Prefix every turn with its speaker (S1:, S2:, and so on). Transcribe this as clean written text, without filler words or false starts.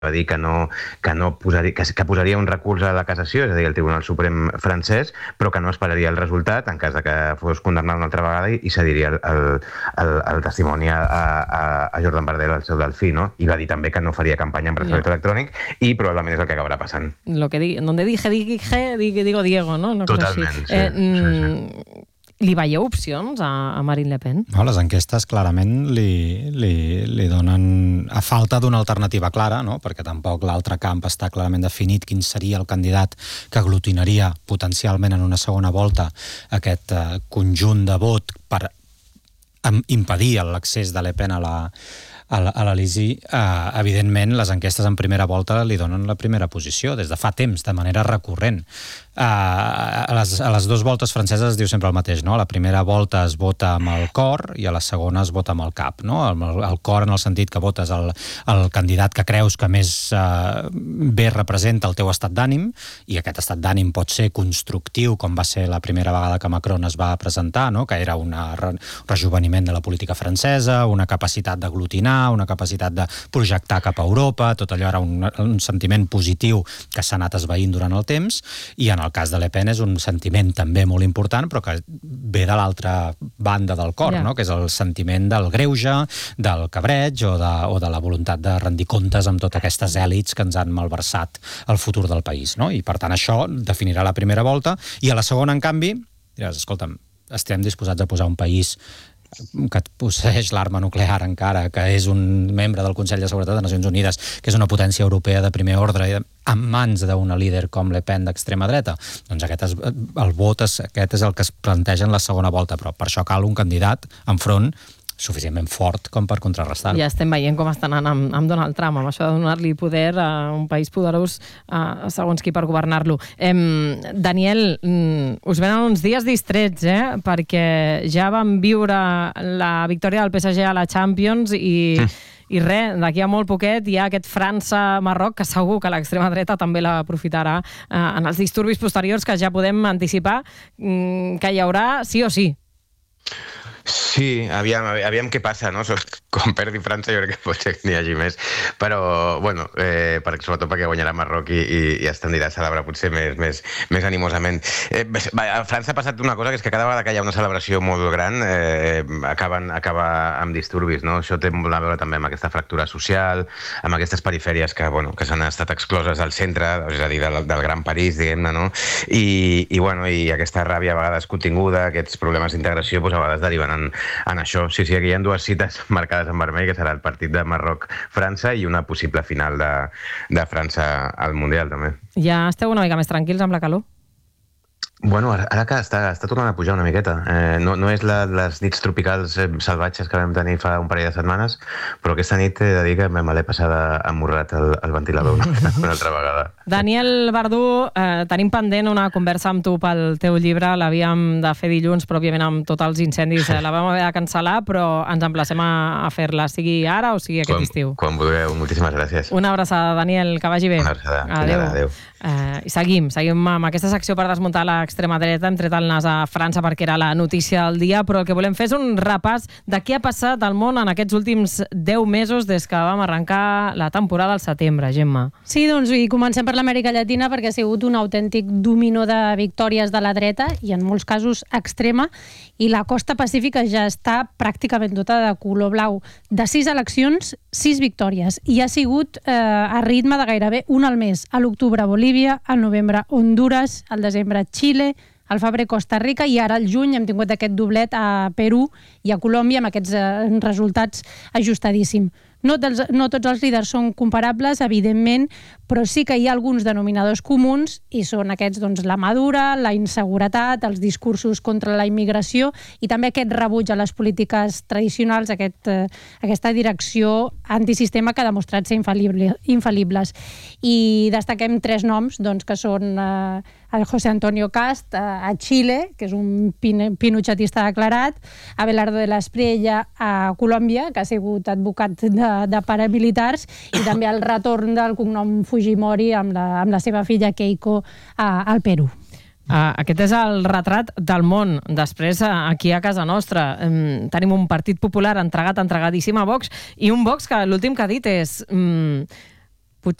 S1: va dir que posaria un recurs a la cassació, és a dir, al Tribunal Suprem francès, però que no esperaria el resultat en cas de que fos condemnat una altra vegada i cediria el testimoni a Jordan Bardella, el seu delfí, no? I va dir també que no faria campanya amb braçalet electrònic i probablement és el que acabarà passant.
S2: Donde dije digo Diego, no?
S1: Totalment, sí.
S2: Li veieu opcions a Marine Le Pen?
S3: No, les enquestes clarament li donen a falta d'una alternativa clara, no? Perquè tampoc l'altre camp està clarament definit quin seria el candidat que aglutinaria potencialment en una segona volta aquest conjunt de vot per impedir l'accés de Le Pen a l'Elisi. Evidentment, les enquestes en primera volta li donen la primera posició des de fa temps, de manera recurrent. A les dues voltes franceses es diu sempre el mateix, no? A la primera volta es vota amb el cor i a la segona es vota amb el cap, no? El cor en el sentit que votes el candidat que creus que més bé representa el teu estat d'ànim, i aquest estat d'ànim pot ser constructiu, com va ser la primera vegada que Macron es va presentar, no? Que era un rejuveniment de la política francesa, una capacitat d'aglutinar, una capacitat de projectar cap a Europa, tot allò era un sentiment positiu que s'ha anat esvaint durant el temps, i en el cas de Le Pen és un sentiment també molt important, però que ve de l'altra banda del cor, no? Que és el sentiment del greuge, del cabreig o de la voluntat de rendir comptes amb totes aquestes èlits que ens han malversat el futur del país, no? I per tant això definirà la primera volta, i a la segona, en canvi, diràs, escolta'm, estem disposats a posar un país que posseix l'arma nuclear encara, que és un membre del Consell de Seguretat de Nacions Unides, que és una potència europea de primer ordre, en mans d'una líder com Le Pen d'extrema dreta. Doncs aquest és el que es planteja en la segona volta, però per això cal un candidat enfront suficientment fort com per contrarrestar-ho.
S2: Ja estem veient com estan anant amb Donald Trump, amb això de donar-li poder a un país poderós segons qui per governar-lo. Daniel, us venen uns dies distrets, perquè ja vam viure la victòria del PSG a la Champions i res, d'aquí a molt poquet hi ha aquest França-Marroc, que segur que l'extrema dreta també l'aprofitarà en els disturbis posteriors, que ja podem anticipar que hi haurà sí o sí.
S1: Sí, aviam què passa, no? Com perdi França, jo crec que pot ser que n'hi hagi més. Però, bueno, sobretot perquè guanyarà Marroc i es tendirà a celebrar potser més animosament. A França ha passat una cosa, que és que cada vegada que hi ha una celebració molt gran acaba amb disturbis, no? Això té molt a veure també amb aquesta fractura social, amb aquestes perifèries que s'han estat excloses del centre, és a dir, del Gran París, diguem-ne, no? I aquesta ràbia a vegades continguda, aquests problemes d'integració, a vegades deriven en això. Sí, aquí hi ha dues cites marcades en vermell, que serà el partit de Marroc-França i una possible final de França al Mundial, també.
S2: Ja esteu una mica més tranquils amb la calor?
S1: Bueno, ara que està tornant a pujar una miqueta. No és les nits tropicals salvatges que vam tenir fa un parell de setmanes, però aquesta nit he de dir que me l'he passada amorrat el ventilador una altra vegada.
S2: Daniel Bardú, tenim pendent una conversa amb tu pel teu llibre, l'havíem de fer dilluns, però òbviament amb tots els incendis la vam haver de cancel·lar, però ens emplacem a fer-la, sigui ara o sigui aquest estiu.
S1: Quan vulgueu, moltíssimes gràcies.
S2: Una abraçada, Daniel, que vagi bé.
S1: Una abraçada. Adéu.
S2: I seguim amb aquesta secció per desmuntar l'extrema dreta. Hem tret el nas a França perquè era la notícia del dia, però el que volem fer és un repàs de què ha passat al món en aquests últims 10 mesos des que vam arrencar la temporada al setembre, Gemma.
S4: Sí, doncs i comencem per l'Amèrica Llatina, perquè ha sigut un autèntic dominó de victòries de la dreta i en molts casos extrema, i la costa pacífica ja està pràcticament tota de color blau. De 6 eleccions, 6 victòries, i ha sigut a ritme de gairebé un al mes. A l'octubre Bolívia, al novembre Honduras, al desembre Xile, al febrer Costa Rica, i ara al juny hem tingut aquest doblet a Perú i a Colòmbia amb aquests resultats ajustadíssims. No tots els líders són comparables, evidentment, però sí que hi ha alguns denominadors comuns, i són aquests, doncs, la mà dura, la inseguretat, els discursos contra la immigració i també aquest rebuig a les polítiques tradicionals, aquesta direcció antisistema que ha demostrat ser infal·libles. I destaquem 3 noms, doncs, que són el José Antonio Cast a Xile, que és un pinochetista declarat, Abelardo de la Espriella a Colòmbia, que ha sigut advocat de paramilitars, i també el retorn del cognom Fujimori amb la seva filla Keiko al Perú.
S2: Aquest és el retrat del món. Després, aquí a casa nostra, tenim un Partit Popular entregadíssim a Vox, i un Vox que l'últim que ha dit és